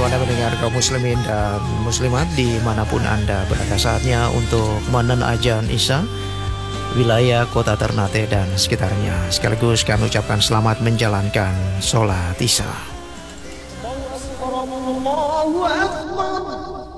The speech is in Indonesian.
untuk Anda mendengar kaum muslimin dan muslimat dimanapun Anda berada, saatnya untuk menen ajan Isya wilayah kota Ternate dan sekitarnya. Sekaligus kami ucapkan selamat menjalankan sholat Isya. Allahu Akbar.